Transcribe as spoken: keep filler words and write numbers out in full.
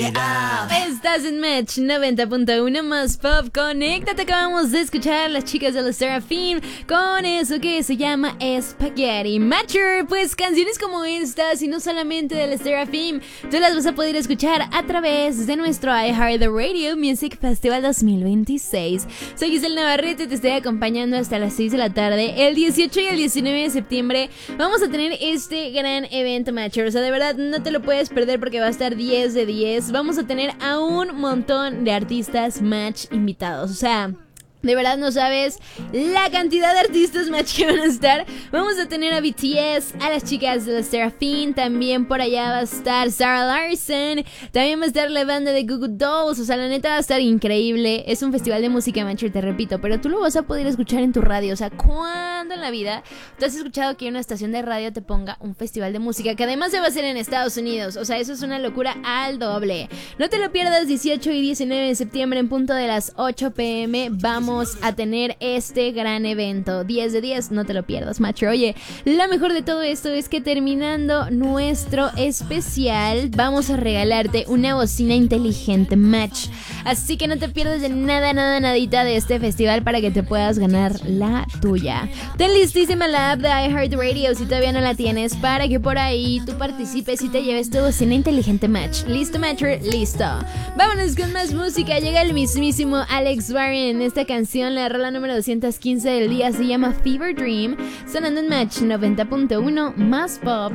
Estás en Match noventa punto uno más Pop. Conéctate, acabamos de escuchar a las chicas de los Seraphim con eso que se llama Spaghetti Matcher. Pues canciones como estas y no solamente de los Seraphim, tú las vas a poder escuchar a través de nuestro iHeartRadio Music Festival dos mil veintiséis. Soy Giselle Navarrete, te estoy acompañando hasta las seis de la tarde. El dieciocho y el diecinueve de septiembre vamos a tener este gran evento Matcher. O sea, de verdad no te lo puedes perder porque va a estar diez de diez. Vamos a tener a un montón de artistas Match invitados. O sea, de verdad no sabes la cantidad de artistas Match que van a estar. Vamos a tener a B T S, a las chicas de los Seraphim. También por allá va a estar Sarah Larson. También va a estar la banda de Goo Goo Dolls. O sea, la neta va a estar increíble. Es un festival de música Match, te repito, pero tú lo vas a poder escuchar en tu radio. O sea, ¿cuándo en la vida tú has escuchado que una estación de radio te ponga un festival de música que además se va a hacer en Estados Unidos? O sea, eso es una locura al doble. No te lo pierdas, dieciocho y diecinueve de septiembre en punto de las ocho pm. Vamos a tener este gran evento. diez de diez, no te lo pierdas, Matcher. Oye, lo mejor de todo esto es que terminando nuestro especial vamos a regalarte una bocina inteligente Match. Así que no te pierdas de nada, nada, nadita de este festival para que te puedas ganar la tuya. Ten listísima la app de iHeartRadio si todavía no la tienes, para que por ahí tú participes y te lleves tu bocina inteligente Match. ¿Listo, Matcher? Listo. Vámonos con más música. Llega el mismísimo Alex Warren en esta canción. La rola número doscientos quince del día se llama Fever Dream, sonando en Match noventa punto uno más Pop.